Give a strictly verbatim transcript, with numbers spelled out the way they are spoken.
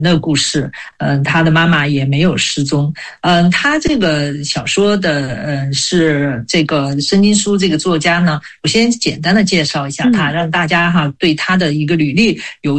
的故事，嗯，他的妈妈也没有失踪。嗯，他这个小说的，嗯，是这个申金书这个作家呢，我先简单的介绍一下他， 嗯、 让大家哈对他的一个履历有